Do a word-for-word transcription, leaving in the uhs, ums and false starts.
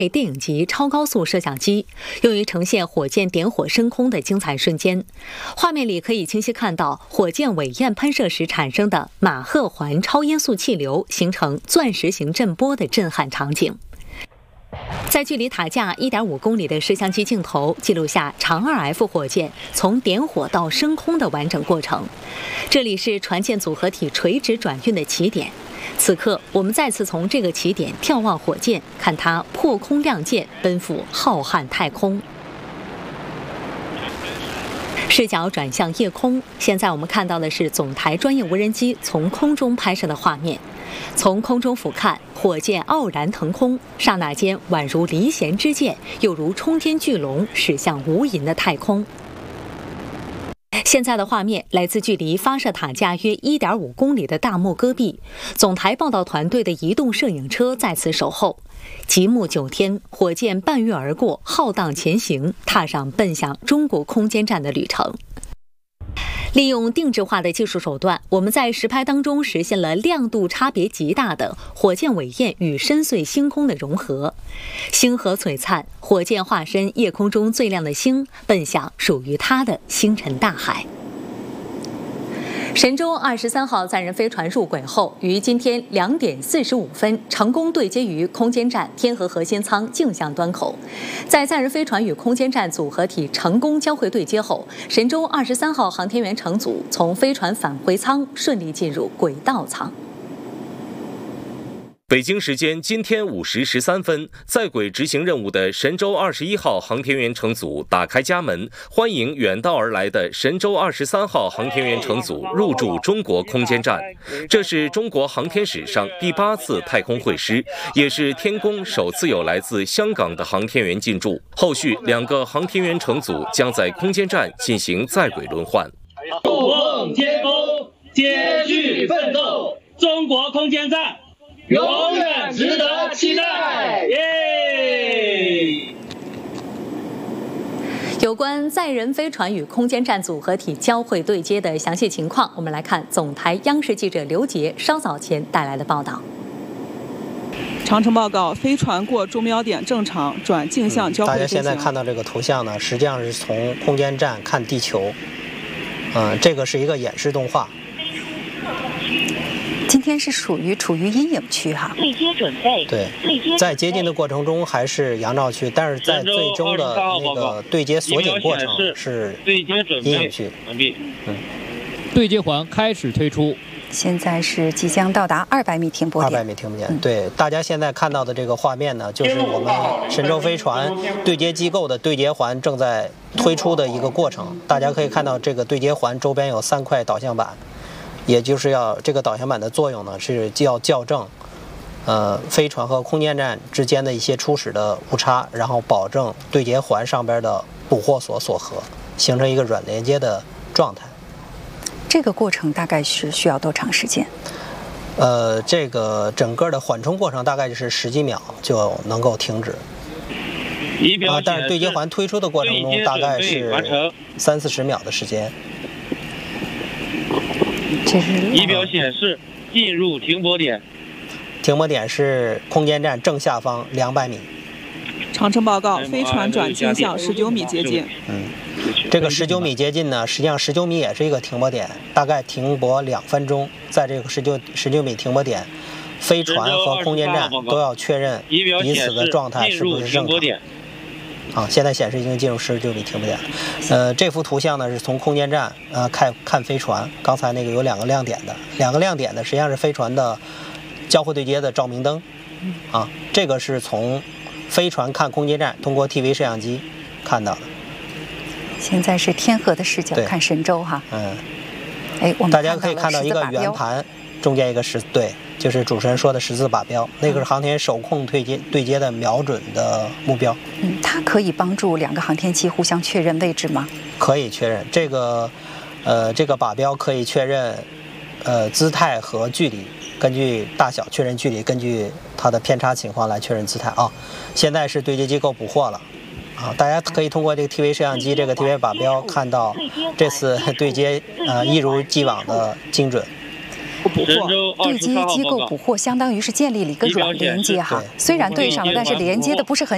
电影级超高速摄像机，用于呈现火箭点火升空的精彩瞬间。画面里可以清晰看到火箭尾焰喷射时产生的马赫环超音速气流形成钻石形震波的震撼场景。在距离塔架 一点五公里的摄像机镜头记录下长 二 F 火箭从点火到升空的完整过程。这里是船舰组合体垂直转运的起点。此刻，我们再次从这个起点眺望火箭，看它破空亮剑，奔赴浩瀚太空。视角转向夜空，现在我们看到的是总台专业无人机从空中拍摄的画面。从空中俯瞰，火箭傲然腾空，刹那间宛如离弦之箭，又如冲天巨龙驶向无垠的太空。现在的画面来自距离发射塔架约 一点五公里的大漠戈壁，总台报道团队的移动摄影车在此守候。极目九天，火箭伴月而过，浩荡前行，踏上奔向中国空间站的旅程。利用定制化的技术手段，我们在实拍当中实现了亮度差别极大的火箭尾焰与深邃星空的融合。星河璀璨，火箭化身夜空中最亮的星，奔向属于它的星辰大海。神舟二十三号载人飞船入轨后，于今天两点四十五分成功对接于空间站天河核心舱镜像端口。在载人飞船与空间站组合体成功交会对接后，神舟二十三号航天员乘组从飞船返回舱顺利进入轨道舱。 北京时间今天五时十三分，在轨执行任务的神舟二十一号航天员乘组打开家门，欢迎远道而来的神舟二十三号航天员乘组入驻中国空间站。这是中国航天史上第八次太空会师，也是天宫首次有来自香港的航天员进驻。后续两个航天员乘组将在空间站进行在轨轮换。 筑梦天宫，接续奋斗，中国空间站永远值得期待！耶！ 有关载人飞船与空间站组合体交会对接的详细情况，我们来看总台央视记者刘杰稍早前带来的报道。 长城报告，飞船过中标点正常转镜像交会对接。大家现在看到这个图像呢，实际上是从空间站看地球，嗯，这个是一个演示动画。 今天是属于处于阴影区哈， 对接准备。 对，在接近的过程中还是阳照区，但是在最终的那个对接锁紧过程是阴影区。 嗯，对接环开始推出。 现在是即将到达二百米停泊点。 二百米停泊点，对，大家现在看到的这个画面呢，就是我们神舟飞船对接机构的对接环正在推出的一个过程。大家可以看到，这个对接环周边有三块导向板。也就是要这个导向板的作用呢，是要校正，呃，飞船和空间站之间的一些初始的误差，然后保证对接环上边的捕获锁锁合，形成一个软连接的状态。 这个过程大概是需要多长时间？ 呃，这个整个的缓冲过程大概就是十几秒就能够停止。啊，但是对接环推出的过程中大概是三四十秒的时间。 仪表显示进入停泊点， 停泊点是空间站正下方两百米。 长城报告，飞船转镜像十九米接近。 嗯，这个十九米接近呢，实际上十九米也是一个停泊点，大概停泊两分钟。在这个十九十九米停泊点，飞船和空间站都要确认彼此的状态是不是正常。啊，现在显示已经进入十九米停泊点了。呃，这幅图像呢是从空间站呃看看飞船，刚才那个有两个亮点的，两个亮点的实际上是飞船的交会对接的照明灯。啊，这个是从飞船看空间站通过 T V 摄像机看到的。 现在是天河的视角看神舟哈。 嗯。 哎，我们大家可以看到一个圆盘，中间一个十对。就是主持人说的十字靶标，那个是航天手控对接对接的瞄准的目标。 嗯，它可以帮助两个航天器互相确认位置吗？ 可以确认这个，呃，这个靶标可以确认，呃，姿态和距离，根据大小确认距离，根据它的偏差情况来确认姿态啊。现在是对接机构捕获了，啊，大家可以通过这个 T V 摄像机这个 T V 靶标看到这次对接呃一如既往的精准。 捕获对接机构捕获相当于是建立了一个软连接哈，虽然对上了，但是连接的不是很